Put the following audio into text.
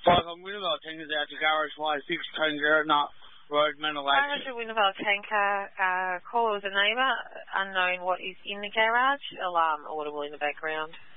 Fucking Winnebelle tanker's out to garage 5610 not road Manalax. Garage of Winnebelle tanker. Caller was a neighbour, unknown what is in the garage. Alarm audible in the background.